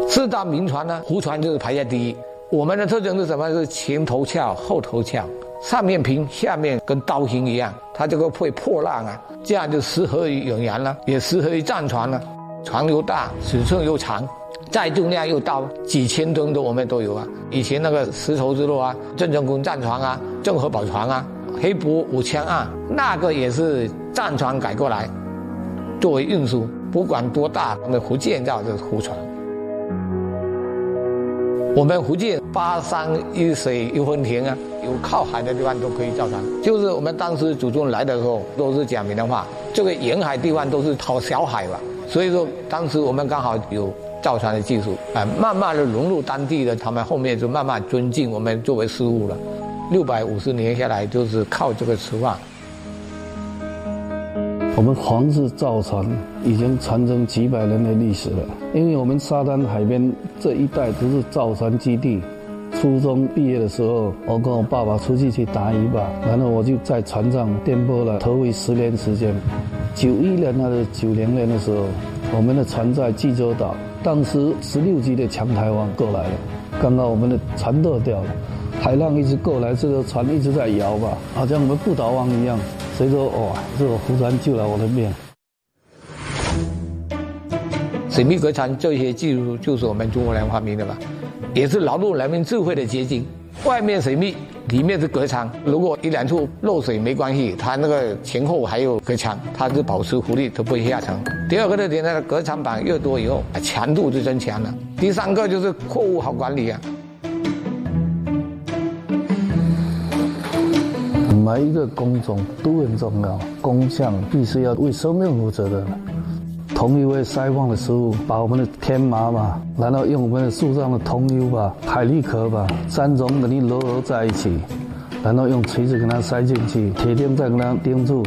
4大名船呢，湖船就是排在第一。我们的特征是什么？是前头翘，后头翘，上面平，下面跟刀形一样，它这个会破浪啊，这样就适合于远洋了，也适合于战船了。船又大，尺寸又长，载重量又大，几千吨的我们都有啊。以前那个丝绸之路啊，郑成功战船啊，郑和宝船啊，黑泊5千岸，那个也是战船改过来作为运输，不管多大，我们福建叫这湖船。我们福建8山1水1分田啊，有靠海的地方都可以造船。就是我们当时祖宗来的时候，都是讲闽南话，这个沿海地方都是讨小海吧，所以说当时我们刚好有造船的技术，慢慢的融入当地的，他们后面就慢慢尊敬我们作为师傅了。650年下来，就是靠这个吃饭。 我们皇室造船已经传承几百年的历史了，因为我们沙滩海边这一带都是造船基地。初中毕业的时候，我跟我爸爸出去打渔吧，然后我就在船上颠簸了头尾10年时间。91年还是90年的时候，我们的船在济州岛，当时16级的强台风过来了，刚刚我们的船舵掉了，海浪一直过来，这个船一直在摇吧，好像我们不倒翁一样。谁说哇，这个湖船救了我的命。 水密隔船这些技术就是我们中国人发明的吧，也是劳动人民智慧的结晶。外面水密，里面是隔舱，如果1、2处漏水没关系，它那个前后还有隔墙，它是保持浮力，都不会下沉。第二个特点呢，隔舱板越多以后，强度就增强了。第3个就是货物好管理啊。 每一个工种都很重要，工匠必须要为生命负责的。同一位筛放的师傅，把我们的天麻吧，然后用我们的树上的桐油吧、海蛎壳吧，3种等于揉合在一起，然后用锤子给它塞进去，铁钉再给它钉住。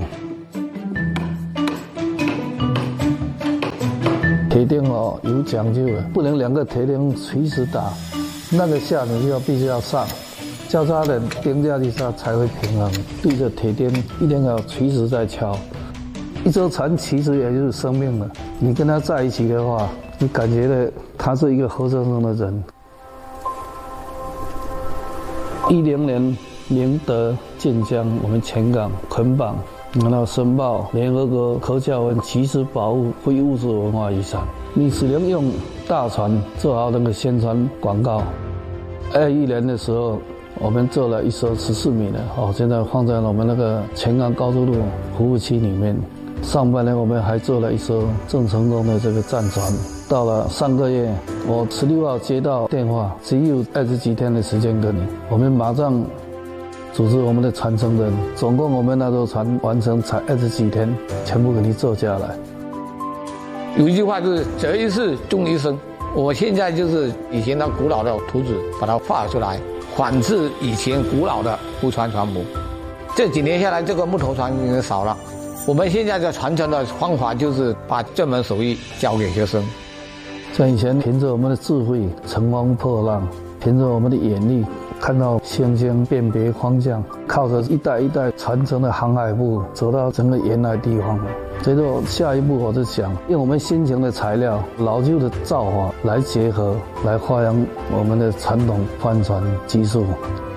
铁钉哦有讲究的，不能2个铁钉垂直打，那个下你就必须要上。交叉的钉下去它才会平衡，对着铁钉一定要垂直在敲。一艘船其实也就是生命了，你跟它在一起的话，你感觉到他是一个活生生的人。10年明德建江，我们前港捆绑，然后申报联合国科教文即时保护非物质文化遗产。你只能用大船做好那个宣传广告。21年的时候，我们做了一艘14米的，现在放在我们那个前港高速路服务区里面。上半年我们还做了一艘郑成功的这个战船。到了上个月，我16号接到电话，只有20几天的时间给你，我们马上组织我们的传承人，总共我们那艘船完成才20几天，全部给你做下来。 有一句话就是择一事终一生，我现在就是以前的古老的图纸，把它画出来，仿制以前古老的湖船船模。这几年下来，这个木头船已经少了。我们现在的传承的方法就是把这门手艺教给学生。 像以前凭着我们的智慧乘风破浪，凭着我们的眼力看到星星辨别方向，靠着一代一代传承的航海部走到整个沿海地方。所以说下一步我就想用我们新型的材料、老旧的造法来结合，来发扬我们的传统帆船技术。